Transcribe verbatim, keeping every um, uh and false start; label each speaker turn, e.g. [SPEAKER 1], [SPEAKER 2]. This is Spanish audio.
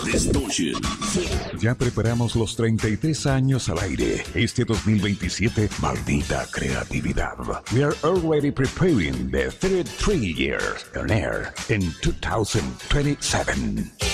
[SPEAKER 1] Distortion.
[SPEAKER 2] Ya preparamos los treinta y tres años al aire. Este dos mil veintisiete, maldita creatividad. We are already preparing the thirty-three years on air in two thousand twenty-seven.